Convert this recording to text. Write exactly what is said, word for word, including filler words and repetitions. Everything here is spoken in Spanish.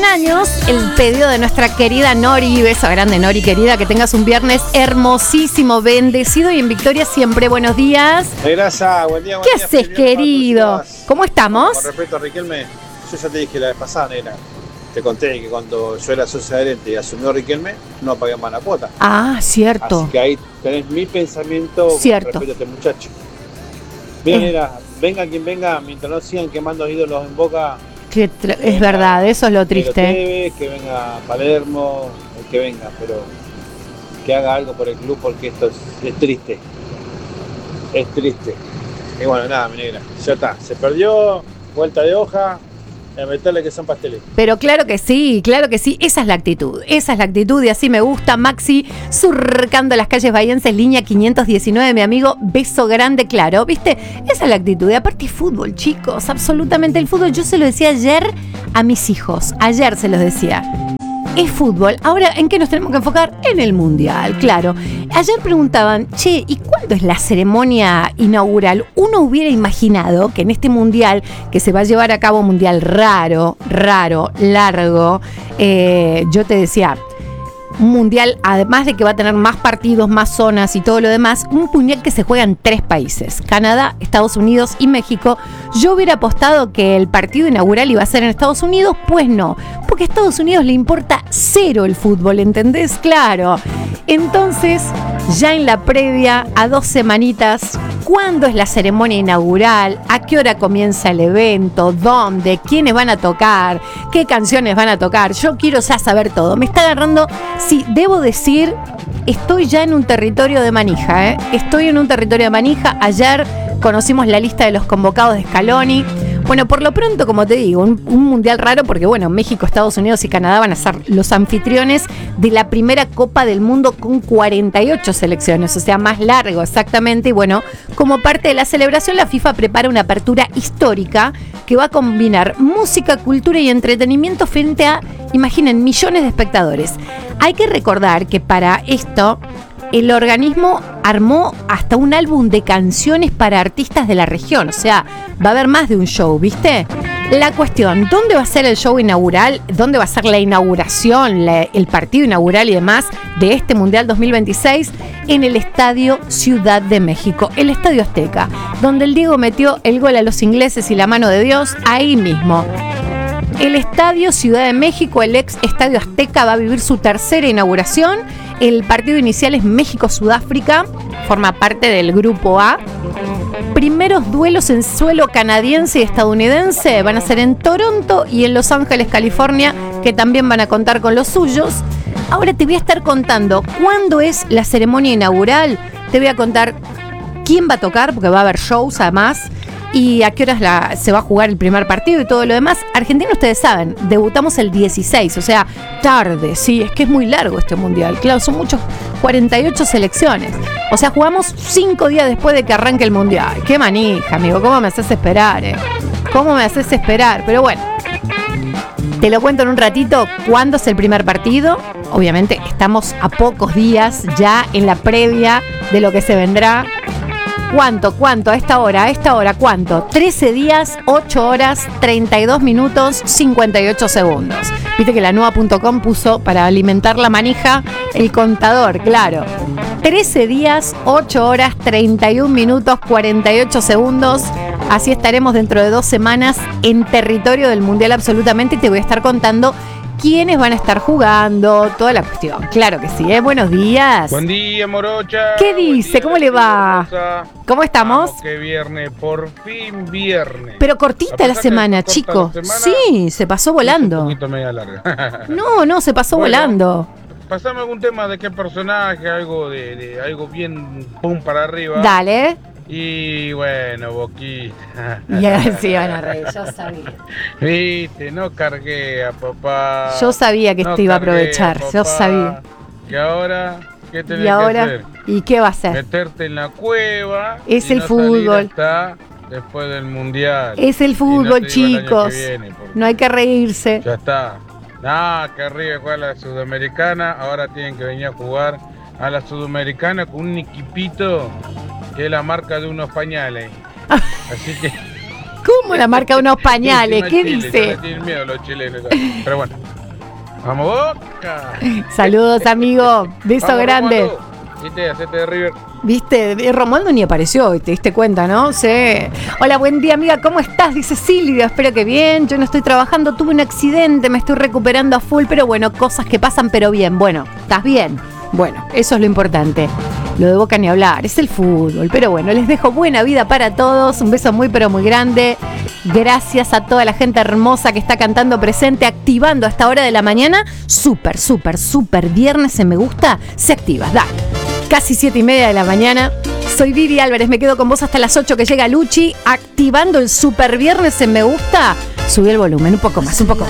cien años, el pedido de nuestra querida Nori. Beso grande, Nori, querida. Que tengas un viernes hermosísimo, bendecido y en victoria siempre. Buenos días. Gracias, buen día. Buen ¿Qué día, haces, querido? ¿Cómo estamos? Con respecto a Riquelme, yo ya te dije la vez pasada, nena. Te conté que cuando yo era socio adherente y asumió Riquelme, no pagué más la cuota. Ah, cierto. Así que ahí tenés mi pensamiento Cierto. con respecto a este muchacho. Bien, Eh. nena, venga quien venga, mientras no sigan quemando ídolos en Boca. Que tra- es verdad, eso es lo triste. Tevez, que venga Palermo, el que venga, pero que haga algo por el club porque esto es, es triste. Es triste. Y bueno, nada, mi negra, ya está. Se perdió, vuelta de hoja, a meterle que son pasteles. Pero claro que sí, claro que sí, esa es la actitud, esa es la actitud y así me gusta. Maxi, surcando las calles bahienses, línea quinientos diecinueve, mi amigo, beso grande, claro, ¿viste? Esa es la actitud y aparte fútbol, chicos, absolutamente el fútbol. Yo se lo decía ayer a mis hijos, ayer se los decía. Es fútbol. Ahora, ¿en qué nos tenemos que enfocar? En el Mundial, claro. Ayer preguntaban, che, ¿y cuándo es la ceremonia inaugural? Uno hubiera imaginado que en este Mundial, que se va a llevar a cabo un Mundial raro, raro, largo, eh, yo te decía, un Mundial, además de que va a tener más partidos, más zonas y todo lo demás, un Mundial que se juega en tres países, Canadá, Estados Unidos y México. Yo hubiera apostado que el partido inaugural iba a ser en Estados Unidos, pues no, porque a Estados Unidos le importa cero el fútbol, ¿entendés? Claro. Entonces, ya en la previa, a dos semanitas, ¿cuándo es la ceremonia inaugural? ¿A qué hora comienza el evento? ¿Dónde? ¿Quiénes van a tocar? ¿Qué canciones van a tocar? Yo quiero ya saber todo. Me está agarrando, sí, debo decir, estoy ya en un territorio de manija, ¿eh? Estoy en un territorio de manija. Ayer conocimos la lista de los convocados de Scaloni. Bueno, por lo pronto, como te digo, un, un mundial raro porque, bueno, México, Estados Unidos y Canadá van a ser los anfitriones de la primera Copa del Mundo con cuarenta y ocho selecciones, o sea, más largo exactamente. Y bueno, como parte de la celebración, la FIFA prepara una apertura histórica que va a combinar música, cultura y entretenimiento frente a, imaginen, millones de espectadores. Hay que recordar que para esto el organismo armó hasta un álbum de canciones para artistas de la región. O sea, va a haber más de un show, ¿viste? La cuestión, ¿dónde va a ser el show inaugural? ¿Dónde va a ser la inauguración, la, el partido inaugural y demás de este Mundial dos mil veintiséis? En el Estadio Ciudad de México, el Estadio Azteca, donde el Diego metió el gol a los ingleses y la mano de Dios, ahí mismo. El Estadio Ciudad de México, el ex Estadio Azteca, va a vivir su tercera inauguración. El partido inicial es México-Sudáfrica, forma parte del Grupo A. Primeros duelos en suelo canadiense y estadounidense van a ser en Toronto y en Los Ángeles, California, que también van a contar con los suyos. Ahora te voy a estar contando cuándo es la ceremonia inaugural. Te voy a contar quién va a tocar, porque va a haber shows además, y a qué horas la, se va a jugar el primer partido y todo lo demás. Argentina, ustedes saben, debutamos el dieciséis, o sea, tarde, sí, es que es muy largo este mundial. Claro, son muchos, cuarenta y ocho selecciones. O sea, jugamos cinco días después de que arranque el mundial. Qué manija, amigo, cómo me haces esperar, eh. Cómo me haces esperar, pero bueno. Te lo cuento en un ratito, ¿cuándo es el primer partido? Obviamente estamos a pocos días ya en la previa de lo que se vendrá. ¿Cuánto? ¿Cuánto? A esta hora, a esta hora, ¿cuánto? trece días, ocho horas, treinta y dos minutos, cincuenta y ocho segundos. Viste que la nueva punto com puso para alimentar la manija el contador, claro. trece días, ocho horas, treinta y un minutos, cuarenta y ocho segundos. Así estaremos dentro de dos semanas en territorio del Mundial absolutamente y te voy a estar contando quiénes van a estar jugando, toda la cuestión. Claro que sí, ¿eh? Buenos días. Buen día, morocha. ¿Qué dice? Día, ¿Cómo le va? hermosa. ¿Cómo estamos? Vamos, que viernes, por fin viernes. Pero cortita la semana, chico. Sí, se pasó volando. Un poquito media larga. No, no, se pasó Bueno, volando. Pasame algún tema de qué personaje, algo de, de algo bien pum para arriba. Dale. Y bueno, Boquita. Ya sí van a reír, yo sabía. Viste, no cargué a papá. Yo sabía que no este iba a cargué aprovechar, papá. yo sabía. Que ahora, ¿qué tenés Y ahora, que hacer? ¿y qué va a hacer? Meterte en la cueva. Es y el no fútbol. salir hasta después del mundial. Es el Y no fútbol, te digo el año chicos. que viene, porque No hay que reírse. Ya está. Nada, que arriba juega la Sudamericana. Ahora tienen que venir a jugar a la Sudamericana con un equipito que es la marca de unos pañales. Así que la marca de unos pañales. ¿Qué Chile, dice? ya le tienen miedo los chilenos. Pero bueno. ¡Vamos, Boca! Saludos, amigo. Beso Vamos, grande. Romualdo. Viste, hacete de River. Viste, eh, Romualdo ni apareció hoy, te diste cuenta, ¿no? Sí. Hola, buen día, amiga, ¿cómo estás? Dice Silvia, espero que bien. Yo no estoy trabajando, tuve un accidente, me estoy recuperando a full, pero bueno, cosas que pasan, pero bien. Bueno, ¿estás bien? Bueno, eso es lo importante. Lo de Boca ni hablar, es el fútbol. Pero bueno, les dejo buena vida para todos. Un beso muy, pero muy grande. Gracias a toda la gente hermosa que está cantando presente, activando a esta hora de la mañana. Súper, súper, súper viernes en Me Gusta. Se activa, dale. Casi siete y media de la mañana. Soy Vivi Álvarez, me quedo con vos hasta las ocho que llega Luchi, activando el super viernes en Me Gusta. Subí el volumen un poco más, un poco más.